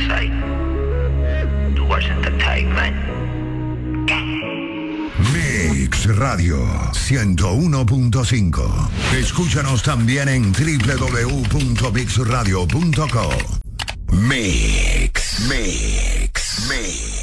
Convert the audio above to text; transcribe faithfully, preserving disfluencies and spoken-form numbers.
side. Towards entertainment. Mix Radio ciento uno punto cinco. Escúchanos también en doble u doble u doble u punto mix radio punto com. Mix, Mix, Mix.